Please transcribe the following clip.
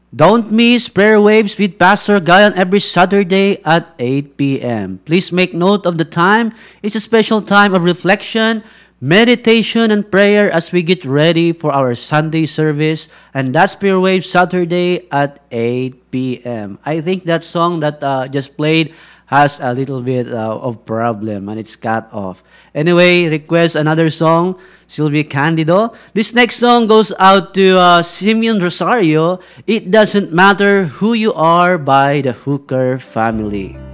Don't miss Prayer Waves with Pastor Guy on every Saturday at 8 p.m. Please make note of the time. It's a special time of reflection, meditation, and prayer as we get ready for our Sunday service. And that's Prayer Waves Saturday at 8 p.m. I think that song that just played has a little bit of problem and it's cut off. Anyway, request another song, Sylvia Candido. This next song goes out to Simeon Rosario. It Doesn't Matter Who You Are by the Hooker Family.